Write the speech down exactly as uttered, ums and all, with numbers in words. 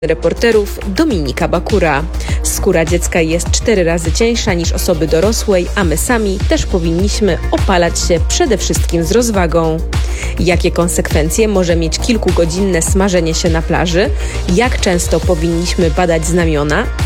Reporterów Dominika Bakura. Skóra dziecka jest cztery razy cieńsza niż osoby dorosłej, a my sami też powinniśmy opalać się przede wszystkim z rozwagą. Jakie konsekwencje może mieć kilkugodzinne smażenie się na plaży? Jak często powinniśmy badać znamiona?